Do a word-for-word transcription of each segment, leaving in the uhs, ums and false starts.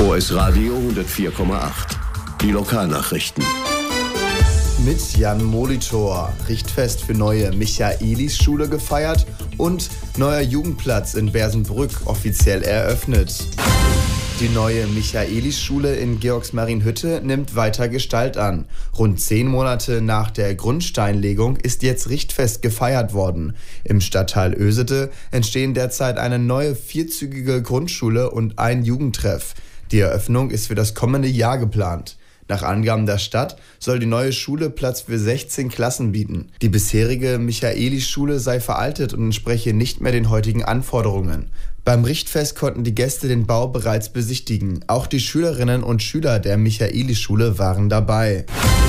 O S Radio hundertvier Komma acht. Die Lokalnachrichten. Mit Jan Molitor, Richtfest für neue Michaelis-Schule gefeiert und neuer Jugendplatz in Bersenbrück offiziell eröffnet. Die neue Michaelis-Schule in Georgsmarienhütte nimmt weiter Gestalt an. Rund zehn Monate nach der Grundsteinlegung ist jetzt Richtfest gefeiert worden. Im Stadtteil Oesede entstehen derzeit eine neue vierzügige Grundschule und ein Jugendtreff. Die Eröffnung ist für das kommende Jahr geplant. Nach Angaben der Stadt soll die neue Schule Platz für sechzehn Klassen bieten. Die bisherige Michaelis-Schule sei veraltet und entspreche nicht mehr den heutigen Anforderungen. Beim Richtfest konnten die Gäste den Bau bereits besichtigen. Auch die Schülerinnen und Schüler der Michaelis-Schule waren dabei.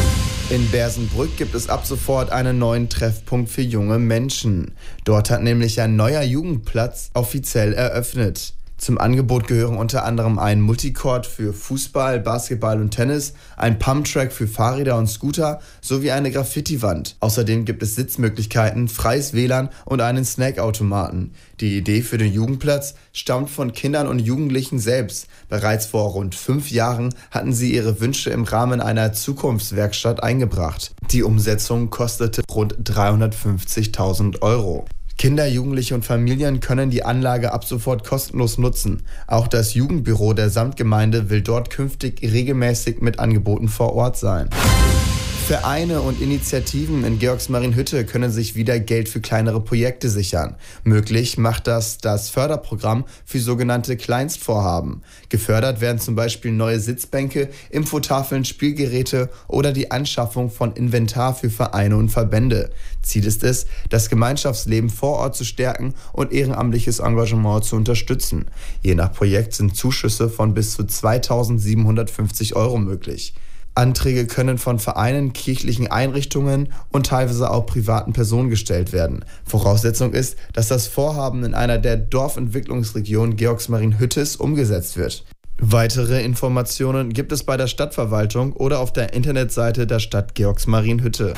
In Bersenbrück gibt es ab sofort einen neuen Treffpunkt für junge Menschen. Dort hat nämlich ein neuer Jugendplatz offiziell eröffnet. Zum Angebot gehören unter anderem ein Multicourt für Fußball, Basketball und Tennis, ein Pumptrack für Fahrräder und Scooter sowie eine Graffiti-Wand. Außerdem gibt es Sitzmöglichkeiten, freies W L A N und einen Snackautomaten. Die Idee für den Jugendplatz stammt von Kindern und Jugendlichen selbst. Bereits vor rund fünf Jahren hatten sie ihre Wünsche im Rahmen einer Zukunftswerkstatt eingebracht. Die Umsetzung kostete rund dreihundertfünfzigtausend Euro. Kinder, Jugendliche und Familien können die Anlage ab sofort kostenlos nutzen. Auch das Jugendbüro der Samtgemeinde will dort künftig regelmäßig mit Angeboten vor Ort sein. Vereine und Initiativen in Georgsmarienhütte können sich wieder Geld für kleinere Projekte sichern. Möglich macht das das Förderprogramm für sogenannte Kleinstvorhaben. Gefördert werden zum Beispiel neue Sitzbänke, Infotafeln, Spielgeräte oder die Anschaffung von Inventar für Vereine und Verbände. Ziel ist es, das Gemeinschaftsleben vor Ort zu stärken und ehrenamtliches Engagement zu unterstützen. Je nach Projekt sind Zuschüsse von bis zu zweitausendsiebenhundertfünfzig Euro möglich. Anträge können von Vereinen, kirchlichen Einrichtungen und teilweise auch privaten Personen gestellt werden. Voraussetzung ist, dass das Vorhaben in einer der Dorfentwicklungsregionen Georgsmarienhüttes umgesetzt wird. Weitere Informationen gibt es bei der Stadtverwaltung oder auf der Internetseite der Stadt Georgsmarienhütte.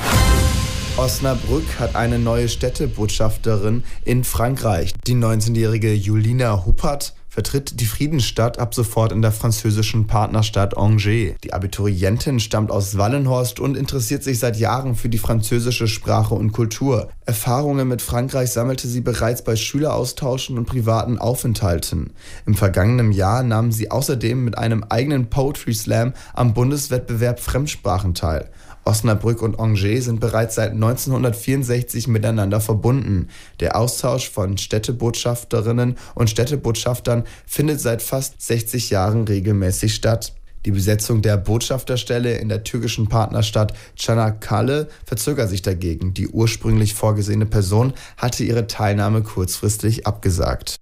Osnabrück hat eine neue Städtebotschafterin in Frankreich. Die neunzehnjährige Julina Huppert vertritt die Friedensstadt ab sofort in der französischen Partnerstadt Angers. Die Abiturientin stammt aus Wallenhorst und interessiert sich seit Jahren für die französische Sprache und Kultur. Erfahrungen mit Frankreich sammelte sie bereits bei Schüleraustauschen und privaten Aufenthalten. Im vergangenen Jahr nahm sie außerdem mit einem eigenen Poetry Slam am Bundeswettbewerb Fremdsprachen teil. Osnabrück und Angers sind bereits seit neunzehnhundertvierundsechzig miteinander verbunden. Der Austausch von Städtebotschafterinnen und Städtebotschaftern findet seit fast sechzig Jahren regelmäßig statt. Die Besetzung der Botschafterstelle in der türkischen Partnerstadt Çanakkale verzögert sich dagegen. Die ursprünglich vorgesehene Person hatte ihre Teilnahme kurzfristig abgesagt.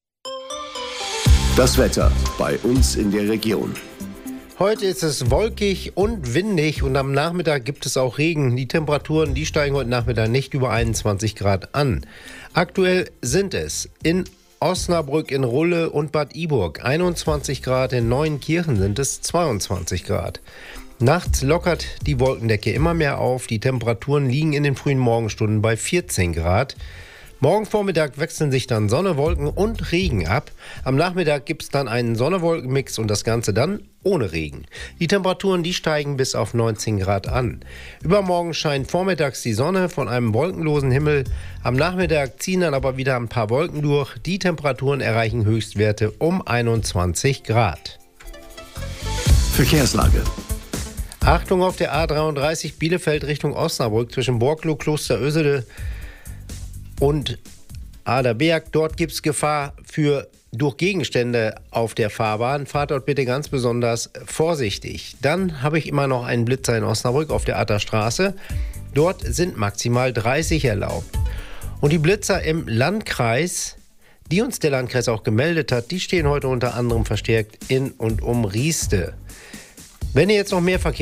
Das Wetter bei uns in der Region. Heute ist es wolkig und windig und am Nachmittag gibt es auch Regen. Die Temperaturen, die steigen heute Nachmittag nicht über einundzwanzig Grad an. Aktuell sind es in Osnabrück, in Rulle und Bad Iburg einundzwanzig Grad, in Neuenkirchen sind es zweiundzwanzig Grad. Nachts lockert die Wolkendecke immer mehr auf. Die Temperaturen liegen in den frühen Morgenstunden bei vierzehn Grad. Morgen Vormittag wechseln sich dann Sonne, Wolken und Regen ab. Am Nachmittag gibt es dann einen Sonne-Wolken-Mix und das Ganze dann ohne Regen. Die Temperaturen, die steigen bis auf neunzehn Grad an. Übermorgen scheint vormittags die Sonne von einem wolkenlosen Himmel. Am Nachmittag ziehen dann aber wieder ein paar Wolken durch. Die Temperaturen erreichen Höchstwerte um einundzwanzig Grad. Verkehrslage. Achtung auf der A dreiunddreißig Bielefeld Richtung Osnabrück zwischen Borkloh, Kloster Oesede und Aderberg. Dort gibt es Gefahr für durch Gegenstände auf der Fahrbahn. Fahrt dort bitte ganz besonders vorsichtig. Dann habe ich immer noch einen Blitzer in Osnabrück auf der Atterstraße. Dort sind maximal dreißig erlaubt. Und die Blitzer im Landkreis, die uns der Landkreis auch gemeldet hat, die stehen heute unter anderem verstärkt in und um Rieste. Wenn ihr jetzt noch mehr Verkehr